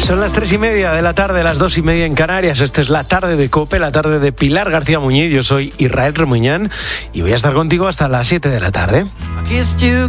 Son las 3:30 de la tarde, las 2:30 en Canarias. Esta es la tarde de COPE, la tarde de Pilar García Muñiz. Yo soy Israel Remuñán y voy a estar contigo hasta las 7 de la tarde.